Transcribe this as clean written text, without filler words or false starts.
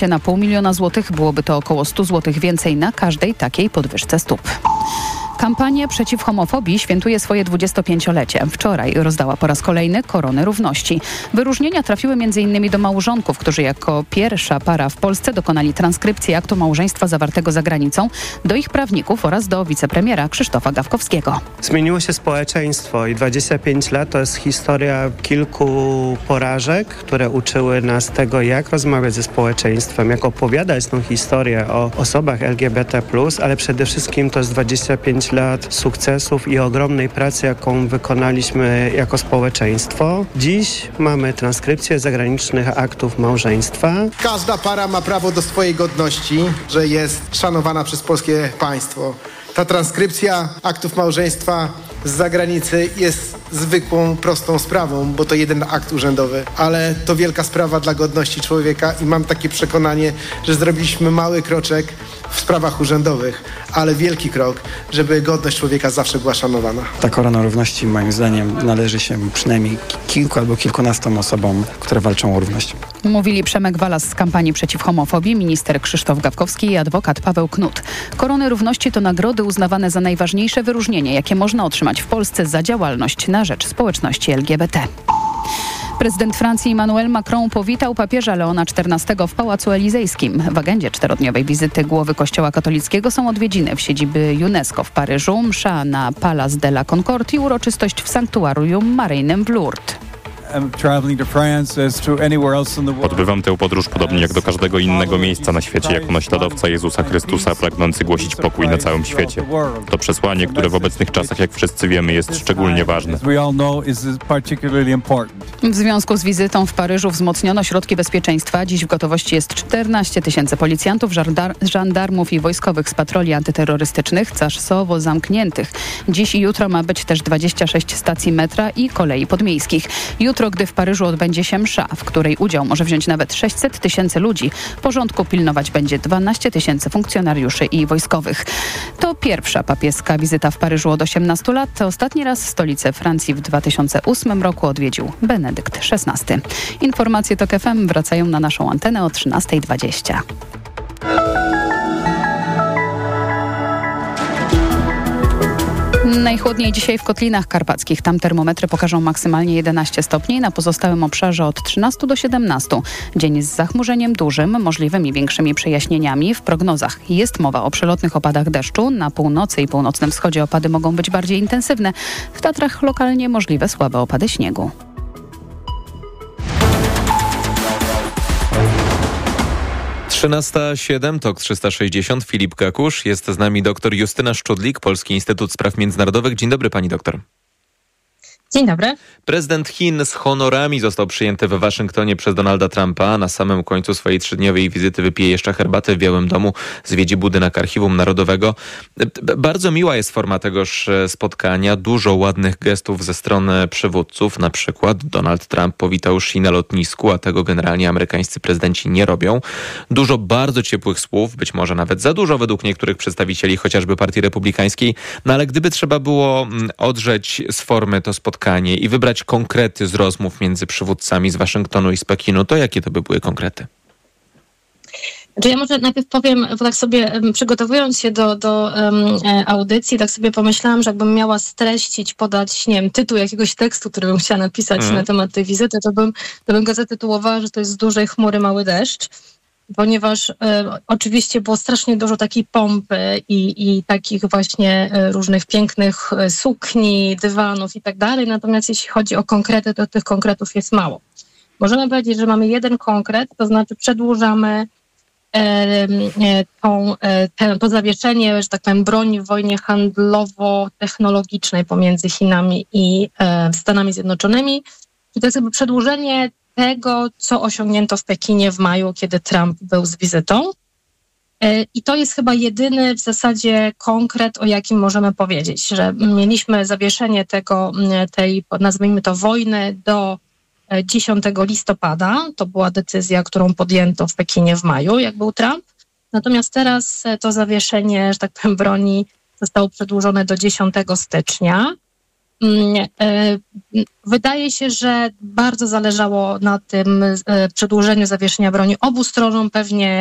na 500 000 złotych. Byłoby to około 100 zł więcej na każdej takiej podwyżce stóp. Kampania przeciw homofobii świętuje swoje 25-lecie. Wczoraj rozdała po raz kolejny Koronę Równości. Wyróżnienia trafiły m.in. do małżonków, którzy jako pierwsza para w Polsce dokonali transkrypcji aktu małżeństwa zawartego za granicą, do ich prawników oraz do wicepremiera Krzysztofa Gawkowskiego. Zmieniło się społeczeństwo i 25 lat to jest historia kilku porażek, które uczyły nas tego, jak rozmawiać ze społeczeństwem, jak opowiadać tą historię o osobach LGBT+, ale przede wszystkim to jest 25 lat sukcesów i ogromnej pracy, jaką wykonaliśmy jako społeczeństwo. Dziś mamy transkrypcję zagranicznych aktów małżeństwa. Każda para ma prawo do swojej godności, że jest szanowana przez polskie państwo. Ta transkrypcja aktów małżeństwa z zagranicy jest zwykłą, prostą sprawą, bo to jeden akt urzędowy, ale to wielka sprawa dla godności człowieka i mam takie przekonanie, że zrobiliśmy mały kroczek w sprawach urzędowych, ale wielki krok, żeby godność człowieka zawsze była szanowana. Ta Korona Równości moim zdaniem należy się przynajmniej kilku albo kilkunastom osobom, które walczą o równość. Mówili Przemek Walas z kampanii przeciw homofobii, minister Krzysztof Gawkowski i adwokat Paweł Knut. Korony Równości to nagrody uznawane za najważniejsze wyróżnienie, jakie można otrzymać w Polsce za działalność na rzecz społeczności LGBT. Prezydent Francji Emmanuel Macron powitał papieża Leona XIV w Pałacu Elizejskim. W agendzie 4-dniowej wizyty głowy Kościoła katolickiego są odwiedziny w siedziby UNESCO w Paryżu, msza na Place de la Concorde i uroczystość w sanktuarium maryjnym w Lourdes. Odbywam tę podróż podobnie jak do każdego innego miejsca na świecie, jako naśladowca Jezusa Chrystusa pragnący głosić pokój na całym świecie. To przesłanie, które w obecnych czasach, jak wszyscy wiemy, jest szczególnie ważne. W związku z wizytą w Paryżu wzmocniono środki bezpieczeństwa. Dziś w gotowości jest 14 000 policjantów, żandarmów i wojskowych z patroli antyterrorystycznych, czasowo zamkniętych. Dziś i jutro ma być też 26 stacji metra i kolei podmiejskich. Jutro, gdy w Paryżu odbędzie się msza, w której udział może wziąć nawet 600 000 ludzi, porządku pilnować będzie 12 000 funkcjonariuszy i wojskowych. To pierwsza papieska wizyta w Paryżu od 18 lat. Ostatni raz stolicę Francji w 2008 roku odwiedził Benedykt XVI. Informacje TOK FM wracają na naszą antenę o 13:20. Najchłodniej dzisiaj w Kotlinach Karpackich. Tam termometry pokażą maksymalnie 11 stopni, na pozostałym obszarze od 13 do 17. Dzień z zachmurzeniem dużym, możliwymi większymi przejaśnieniami. W prognozach jest mowa o przelotnych opadach deszczu. Na północy i północnym wschodzie opady mogą być bardziej intensywne. W Tatrach lokalnie możliwe słabe opady śniegu. Trzynasta 7, TOK 360, Filip Kakusz. Jest z nami dr Justyna Szczudlik, Polski Instytut Spraw Międzynarodowych. Dzień dobry, pani doktor. Dzień dobry. Prezydent Chin z honorami został przyjęty w Waszyngtonie przez Donalda Trumpa. Na samym końcu swojej 3-dniowej wizyty wypije jeszcze herbatę w Białym Domu, zwiedzi budynek Archiwum Narodowego. Bardzo miła jest forma tegoż spotkania. Dużo ładnych gestów ze strony przywódców. Na przykład Donald Trump powitał Xi na lotnisku, a tego generalnie amerykańscy prezydenci nie robią. Dużo bardzo ciepłych słów, być może nawet za dużo według niektórych przedstawicieli, chociażby Partii Republikańskiej. No ale gdyby trzeba było odrzeć z formy to spotkanie i wybrać konkrety z rozmów między przywódcami z Waszyngtonu i z Pekinu, to jakie to by były konkrety? Ja może najpierw powiem, bo tak sobie przygotowując się do audycji, tak sobie pomyślałam, że jakbym miała streścić, podać, nie wiem, tytuł jakiegoś tekstu, który bym chciała napisać na temat tej wizyty, to bym go zatytułowała, że to jest z dużej chmury mały deszcz. Ponieważ oczywiście było strasznie dużo takiej pompy i takich właśnie różnych pięknych sukni, dywanów i tak dalej. Natomiast jeśli chodzi o konkrety, to tych konkretów jest mało. Możemy powiedzieć, że mamy jeden konkret, to znaczy przedłużamy to zawieszenie, że tak powiem, broni w wojnie handlowo-technologicznej pomiędzy Chinami i Stanami Zjednoczonymi. I to jest jakby przedłużenie tego, co osiągnięto w Pekinie w maju, kiedy Trump był z wizytą. I to jest chyba jedyny w zasadzie konkret, o jakim możemy powiedzieć, że mieliśmy zawieszenie tej, nazwijmy to, wojny do 10 listopada. To była decyzja, którą podjęto w Pekinie w maju, jak był Trump. Natomiast teraz to zawieszenie, że tak powiem, broni zostało przedłużone do 10 stycznia. Wydaje się, że bardzo zależało na tym przedłużeniu zawieszenia broni obu stronom. Pewnie